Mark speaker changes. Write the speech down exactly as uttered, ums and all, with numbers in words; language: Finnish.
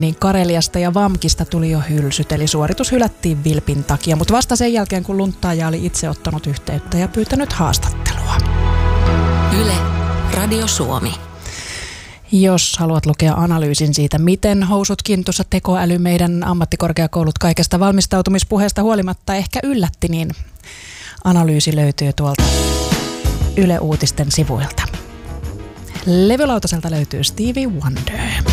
Speaker 1: Niin Kareliasta ja Vamkista tuli jo hylsyt, eli suoritus hylättiin vilpin takia, mutta vasta sen jälkeen, kun lunttaaja oli itse ottanut yhteyttä ja pyytänyt haastattelua.
Speaker 2: Yle, Radio Suomi.
Speaker 1: Jos haluat lukea analyysin siitä, miten housut kintussa tekoäly meidän ammattikorkeakoulut kaikesta valmistautumispuheesta huolimatta ehkä yllätti, niin analyysi löytyy tuolta Yle Uutisten sivuilta. Levylautaselta löytyy Stevie Wonder.